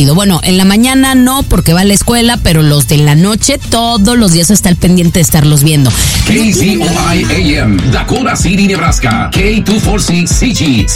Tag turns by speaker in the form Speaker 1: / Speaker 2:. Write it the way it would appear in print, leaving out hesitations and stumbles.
Speaker 1: partido. Bueno, en la mañana no, porque va a la escuela, pero los de la noche todos los días está al pendiente de estarlos viendo.
Speaker 2: KZOI AM, Dakota City, Nebraska. K246CG,